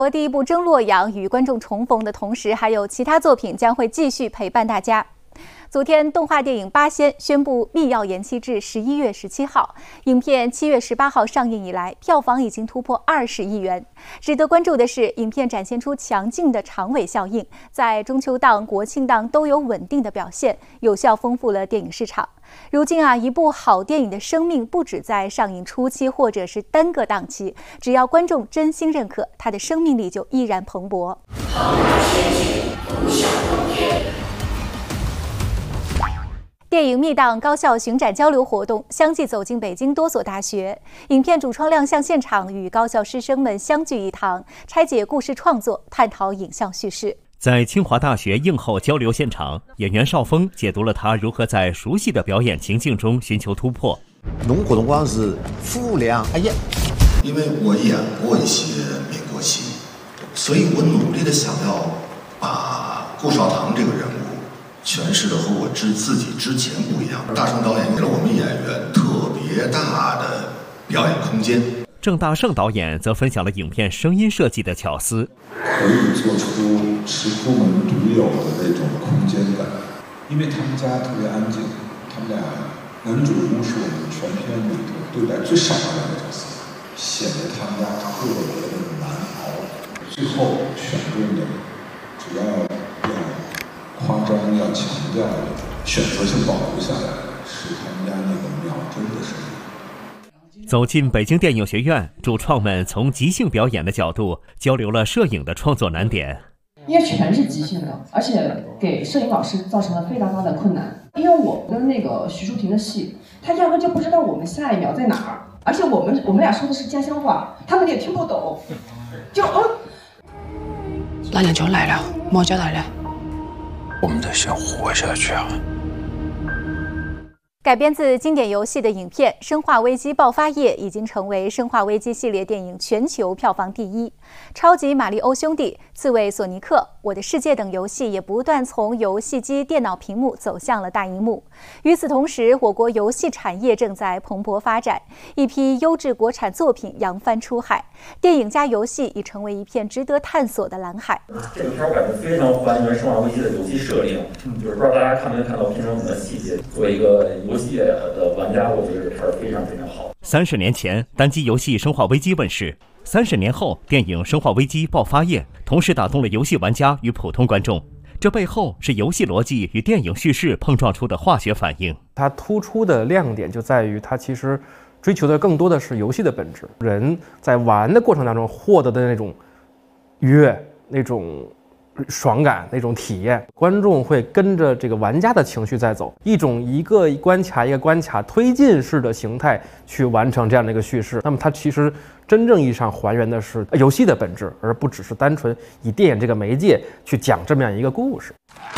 第一部《征洛阳》与观众重逢的同时，还有其他作品将会继续陪伴大家。昨天，动画电影《八仙》宣布密钥延期至11月17号。影片7月18号上映以来，票房已经突破20亿元。值得关注的是，影片展现出强劲的长尾效应，在中秋档、国庆档都有稳定的表现，有效丰富了电影市场。如今一部好电影的生命不止在上映初期或者是单个档期，只要观众真心认可，它的生命力就依然蓬勃。电影密档高校巡展交流活动相继走进北京多所大学，影片主创亮相现场，与高校师生们相聚一堂，拆解故事创作，探讨影像叙事。 在清华大学映后交流现场，演员邵峰解读了他如何在熟悉的表演情境中寻求突破。 弄活动光是傅亮， 因为我演过一些民国戏，所以我努力的想要把顾少棠这个人物诠释的和我自己之前不一样。大圣导演给了我们演员特别大的表演空间。 郑大圣导演则分享了影片声音设计的巧思， 可以做出石窟门独有的那种空间感。因为他们家特别安静，他们俩男主人公是我们全片里头对待最少的两个角色，显得他们家特别的难熬。最后选中的主要夸张要强调的选择性保留下来是他们家那个秒针的声音。 走进北京电影学院，主创们从即兴表演的角度交流了摄影的创作难点。 因为全是即兴的，而且给摄影老师造成了非常大的困难。因为我跟那个徐淑婷的戏，他压根就不知道我们下一秒在哪儿，而且我们俩说的是家乡话，他们也听不懂，就老娘就来了，莫叫来了。 我们得先活下去啊！ 改编自经典游戏的影片《生化危机：爆发夜》已经成为《生化危机》系列电影全球票房第一。超级马里欧兄弟、刺猬索尼克、我的世界等游戏也不断从游戏机、电脑屏幕走向了大荧幕。与此同时，我国游戏产业正在蓬勃发展，一批优质国产作品扬帆出海，电影加游戏已成为一片值得探索的蓝海。 这个片我感觉非常还原《生化危机》的游戏设定，就是不知道大家看没看到片中很多细节。作为一个游戏的玩家，我觉得这片非常非常好。 30年前，单机游戏《生化危机》问世；30年后，电影《生化危机：爆发夜》同时打动了游戏玩家与普通观众。这背后是游戏逻辑与电影叙事碰撞出的化学反应。 它突出的亮点就在于它其实追求的更多的是游戏的本质，人在玩的过程当中获得的那种愉悦、那种爽感、那种体验，观众会跟着这个玩家的情绪在走，一个关卡一个关卡推进式的形态去完成这样的一个叙事。那么它其实真正意义上还原的是游戏的本质，而不只是单纯以电影这个媒介去讲这么样一个故事。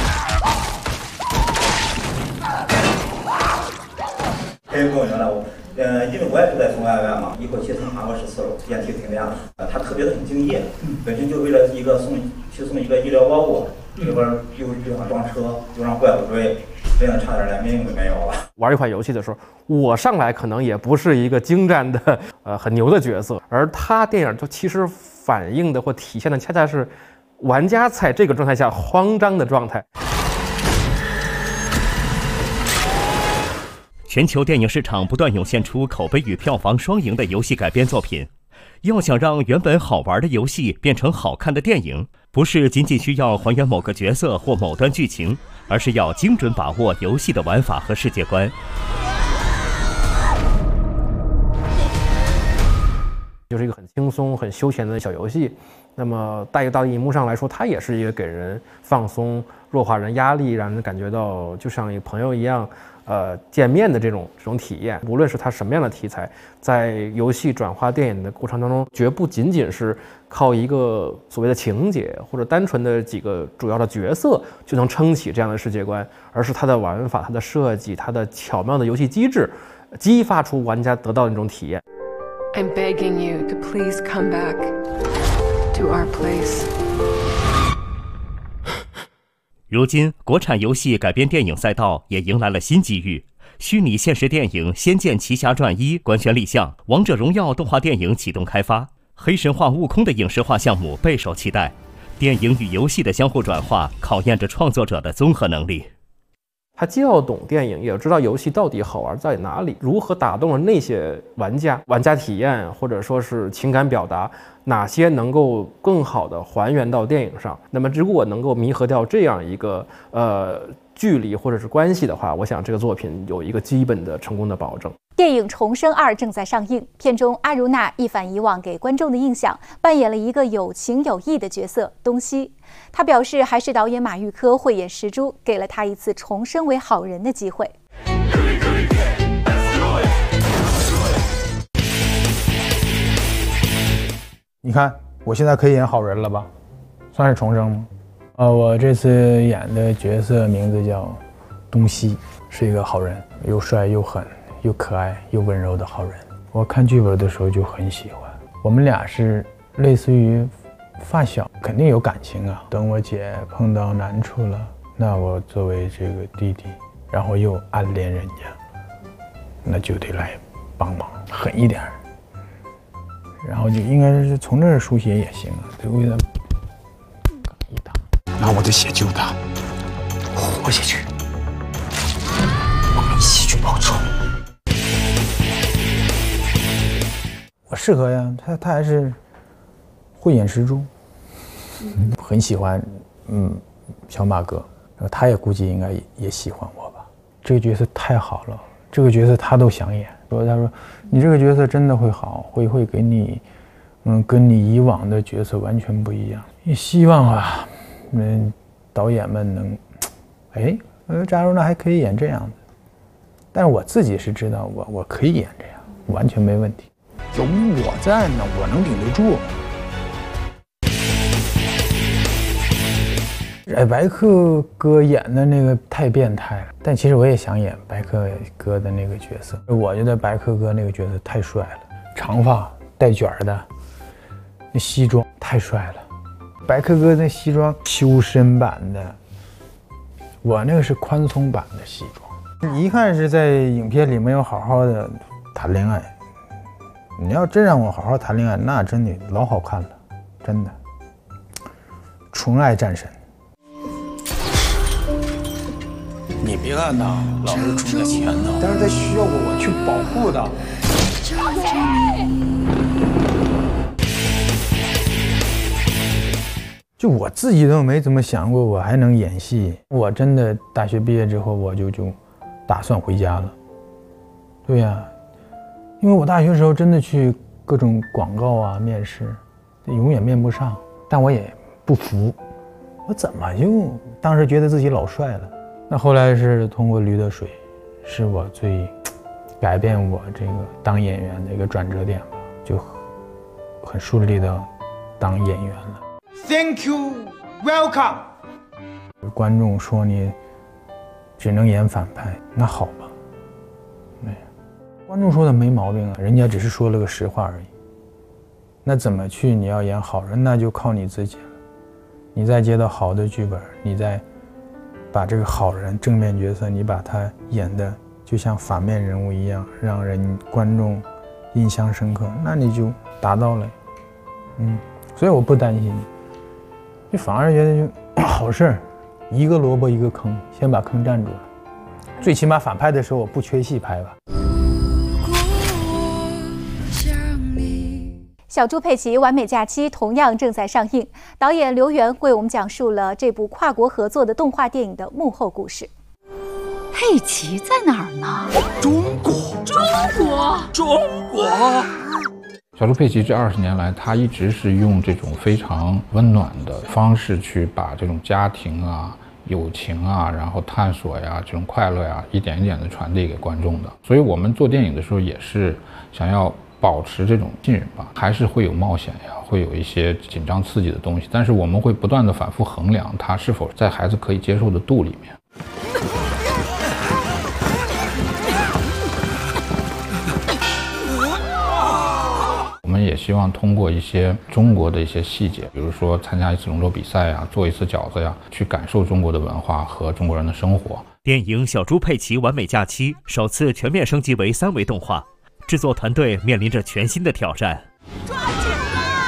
这个朋友原来因为我也住在松外院嘛，一口气从爬过14楼，电梯停电了。他特别的很敬业，本身就为了送一个医疗包裹，这边又想装车，又让怪物追，真的差点连命都没有了。 玩一款游戏的时候，我上来可能也不是一个精湛的很牛的角色，而他电影就其实反映的或体现的恰恰是玩家在这个状态下慌张的状态。 全球电影市场不断涌现出口碑与票房双赢的游戏改编作品。要想让原本好玩的游戏变成好看的电影，不是仅仅需要还原某个角色或某段剧情，而是要精准把握游戏的玩法和世界观。 就是一个很轻松、很休闲的小游戏，那么带到荧幕上来说，它也是一个给人放松、弱化人压力，让人感觉到就像一个朋友一样，见面的这种体验。无论是它什么样的题材，在游戏转化电影的过程当中，绝不仅仅是靠一个所谓的情节或者单纯的几个主要的角色就能撑起这样的世界观，而是它的玩法、它的设计、它的巧妙的游戏机制，激发出玩家得到的那种体验。 I'm begging you to please come back to our place. 如今，国产游戏改编电影赛道也迎来了新机遇。虚拟现实电影《仙剑奇侠传1》官宣立项，《王者荣耀》动画电影启动开发。 黑神话悟空的影视化项目备受期待，电影与游戏的相互转化考验着创作者的综合能力。 他既要懂电影，也要知道游戏到底好玩在哪里，如何打动了那些玩家体验或者说是情感表达，哪些能够更好的还原到电影上。那么如果能够弥合掉这样一个距离或者是关系的话，我想这个作品有一个基本的成功的保证。 电影《重生2》正在上映，片中阿如娜一反以往给观众的印象，扮演了一个有情有义的角色东西。他表示，还是导演马玉珂慧眼识珠，给了他一次重生为好人的机会。 你看，我现在可以演好人了吧？算是重生吗？我这次演的角色名字叫东西，是一个好人，又帅又狠又可爱又温柔的好人。我看剧本的时候就很喜欢，我们俩是类似于发小，肯定有感情啊。等我姐碰到难处了，那我作为这个弟弟，然后又暗恋人家，那就得来帮忙，狠一点，然后就应该是从这儿书写也行啊，得为他一打， 拿我的血救他，活下去，我们一起去报仇。 我适合呀，他还是慧眼识珠，很喜欢小马哥，然后他也估计应该也喜欢我吧。这个角色太好了，这个角色他都想演。他说你这个角色真的会好，会给你跟你以往的角色完全不一样。也希望啊，导演们能扎如娜还可以演这样的，但是我自己是知道我可以演这样，完全没问题。有我在呢，我能顶得住。白客哥演的那个太变态了，但其实我也想演白客哥的那个角色。我觉得白客哥那个角色太帅了，长发带卷的，那西装太帅了。白客哥那西装修身版的，我那个是宽松版的西装。一看是在影片里没有好好的谈恋爱，你要真让我好好谈恋爱，那真的老好看了，真的。纯爱战神。 你别看他老是冲在前头， 但是他需要我去保护他。就我自己都没怎么想过我还能演戏。我真的大学毕业之后我就打算回家了。对呀，因为我大学时候真的去各种广告啊面试，永远面不上，但我也不服，我怎么就当时觉得自己老帅了。那后来是通过驴得水，是我最改变我这个当演员的一个转折点吧，就很顺利的当演员了。 Thank you, welcome。 观众说你只能演反派，那好吧，观众说的没毛病啊，人家只是说了个实话而已。那怎么去？你要演好人，那就靠你自己了。你再接到好的剧本，你再把这个好人正面角色，你把他演的就像反面人物一样，让观众印象深刻，那你就达到了。所以我不担心，就反而觉得就好事，一个萝卜一个坑，先把坑占住了，最起码反派的时候我不缺戏拍吧。 小猪佩奇完美假期同样正在上映，导演刘源为我们讲述了这部跨国合作的动画电影的幕后故事。 佩奇在哪儿呢？ 中国。 小猪佩奇这20年来，他一直是用这种非常温暖的方式去把这种家庭啊、友情啊，然后探索呀、这种快乐呀，一点一点的传递给观众的。所以我们做电影的时候也是想要保持这种信任吧，还是会有冒险呀，会有一些紧张刺激的东西，但是我们会不断的反复衡量它是否在孩子可以接受的度里面。我们也希望通过一些中国的一些细节，比如说参加一次龙舟比赛呀，做一次饺子呀，去感受中国的文化和中国人的生活。 电影《小猪佩奇完美假期》首次全面升级为3维动画，制作团队面临着全新的挑战。 抓紧了！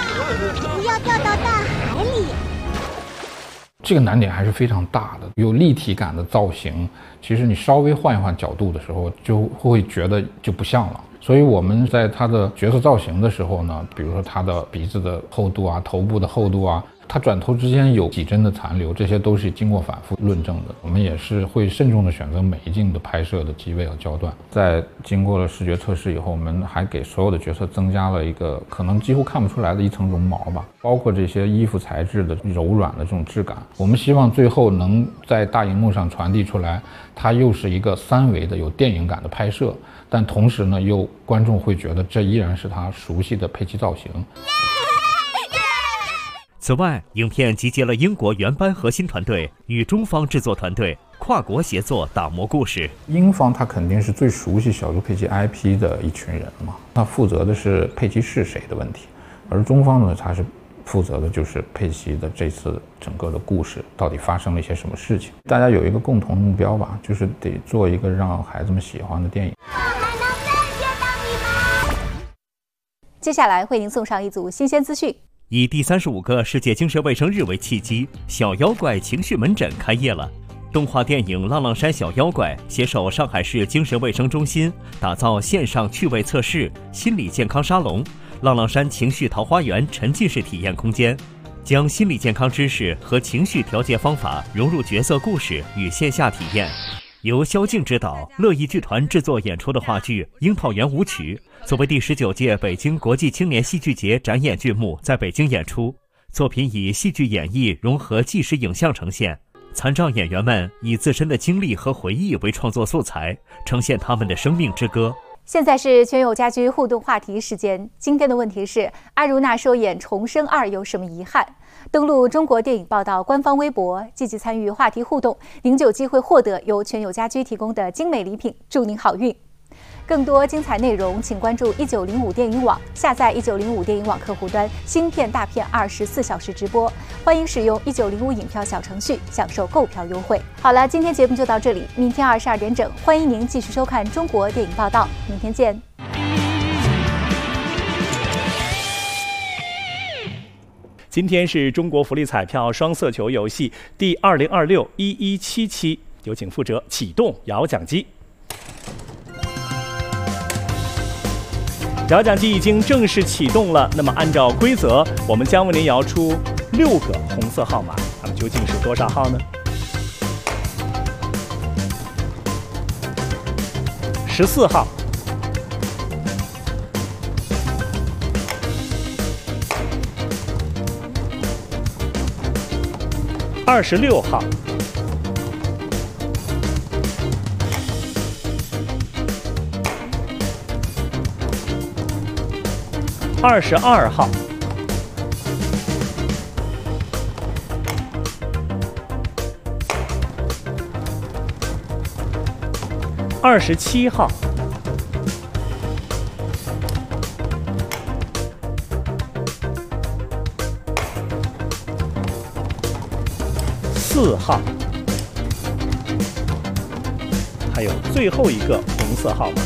这个难点还是非常大的。有立体感的造型，其实你稍微换一换角度的时候，就会觉得就不像了。所以我们在他的角色造型的时候呢，比如说他的鼻子的厚度啊，头部的厚度啊，他转头之间有几帧的残留，这些都是经过反复论证的。我们也是会慎重的选择每一镜的拍摄的机位和焦段。在经过了视觉测试以后，我们还给所有的角色增加了一个可能几乎看不出来的一层绒毛吧，包括这些衣服材质的柔软的这种质感。我们希望最后能在大荧幕上传递出来，它又是一个3维的有电影感的拍摄，但同时呢，又观众会觉得这依然是他熟悉的佩奇造型。 此外，影片集结了英国原班核心团队与中方制作团队跨国协作打磨故事。 英方他肯定是最熟悉小猪佩奇 IP 的一群人嘛，他负责的是佩奇是谁的问题，而中方呢，他是负责的就是佩奇的这次整个的故事到底发生了一些什么事情。大家有一个共同的目标吧，就是得做一个让孩子们喜欢的电影。 接下来为您送上一组新鲜资讯。 以第35个世界精神卫生日为契机，小妖怪情绪门诊开业了。动画电影《浪浪山小妖怪》携手上海市精神卫生中心，打造线上趣味测试、心理健康沙龙、浪浪山情绪桃花源沉浸式体验空间，将心理健康知识和情绪调节方法融入角色故事与线下体验。由萧敬执导、乐意剧团制作演出的话剧《樱桃园舞曲》，作为第19届北京国际青年戏剧节展演剧目，在北京演出。作品以戏剧演绎融合纪实影像呈现，残障演员们以自身的经历和回忆为创作素材，呈现他们的生命之歌。 现在是全友家居互动话题时间。今天的问题是：阿如那说演《重生2》有什么遗憾？登录中国电影报道官方微博，积极参与话题互动，您就有机会获得由全友家居提供的精美礼品，祝您好运。更多精彩内容，请关注1905电影网，下载1905电影网客户端，新片大片24小时直播。欢迎使用1905影票小程序，享受购票优惠。好了，今天节目就到这里，明天22点整，欢迎您继续收看中国电影报道，明天见。 今天是中国福利彩票双色球游戏第2026-1177期，有请负责启动摇奖机。摇奖机已经正式启动了，那么按照规则，我们将为您摇出6个红色号码，它们究竟是多少号呢？14号、26号、22号、27号、4号，还有最后一个红色号码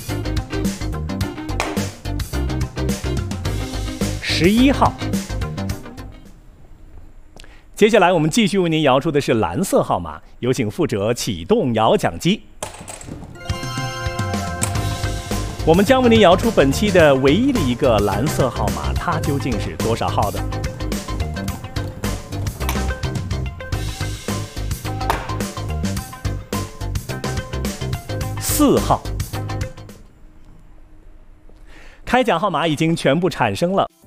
11号。接下来我们继续为您摇出的是蓝色号码，有请负责启动摇奖机。我们将为您摇出本期的唯一的一个蓝色号码，它究竟是多少号的？4号。开奖号码已经全部产生了。